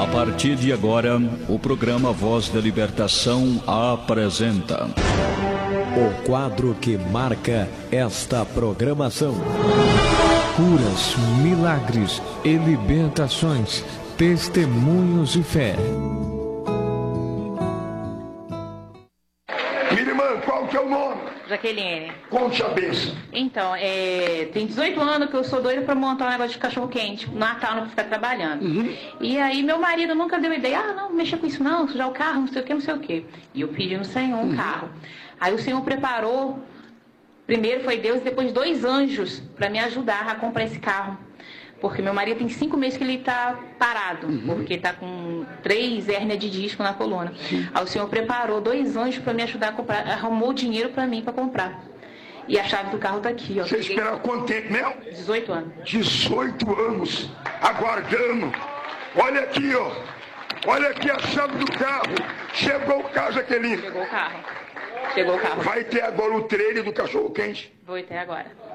partir de agora, o programa Voz da Libertação apresenta o quadro que marca esta programação: curas, milagres e libertações, testemunhos de fé. Minha irmã, qual que é o nome? Jaqueline. Conte a bênção. Então, tem 18 anos que eu sou doida pra montar um negócio de cachorro-quente. No Natal, não ficar trabalhando. E aí, meu marido nunca deu ideia. Não mexa com isso não, sujar o carro, não sei o que, não sei o que. E eu pedi no Senhor um carro. Aí o Senhor preparou, primeiro foi Deus, depois 2 anjos para me ajudar a comprar esse carro. Porque meu marido tem 5 meses que ele tá parado, porque tá com 3 hérnias de disco na coluna. Aí o Senhor preparou 2 anjos para me ajudar a comprar, arrumou dinheiro para mim para comprar. E a chave do carro tá aqui, ó. Você esperou quanto tempo mesmo? 18 anos. 18 anos, aguardando. Olha aqui, ó. Olha aqui a chave do carro. Chegou o carro, Jaqueline. Chegou o carro. Chegou o carro. Vai ter agora o trailer do cachorro-quente? Vou ter agora.